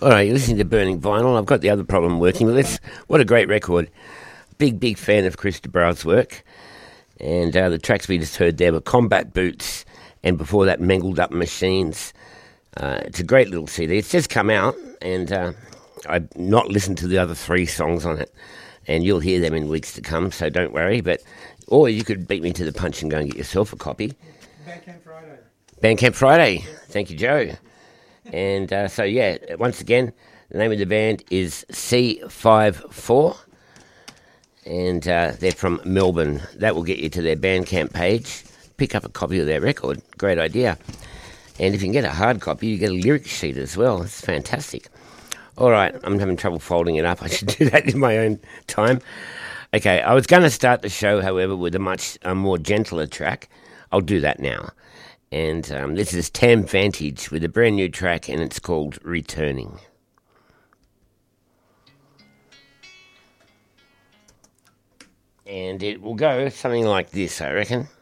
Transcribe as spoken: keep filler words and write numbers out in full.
All right, you're listening to Burning Vinyl. I've got the other problem working with this. What a great record. Big, big fan of Chris DeBrouwer's work. And uh, the tracks we just heard there were Combat Boots, and before that, Mangled Up Machines. Uh, it's a great little C D. It's just come out, and uh, I've not listened to the other three songs on it. And you'll hear them in weeks to come, so don't worry. But Or you could beat me to the punch and go and get yourself a copy. Bandcamp Friday. Bandcamp Friday. Thank you, Joe. And uh, so, yeah, once again, the name of the band is C five four, and uh, they're from Melbourne. That will get you to their Bandcamp page. Pick up a copy of their record. Great idea. And if you can get a hard copy, you get a lyric sheet as well. It's fantastic. All right, I'm having trouble folding it up. I should do that in my own time. Okay, I was going to start the show, however, with a much a more gentler track. I'll do that now. And um, this is Tam Vantage with a brand new track, and it's called Returning. And it will go something like this, I reckon.